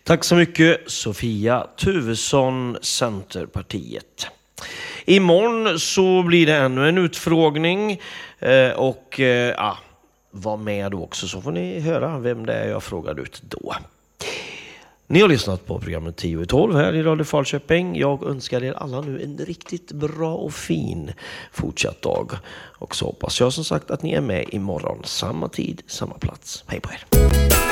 Tack så mycket, Sofia Tuvesson, Centerpartiet. Imorgon så blir det ännu en utfrågning och var med då också, så får ni höra vem det är jag frågar ut då. Ni har lyssnat på programmet 10-12 här i Radio Falköping. Jag önskar er alla nu en riktigt bra och fin fortsatt dag. Och så hoppas jag som sagt att ni är med imorgon. Samma tid, samma plats. Hej på er!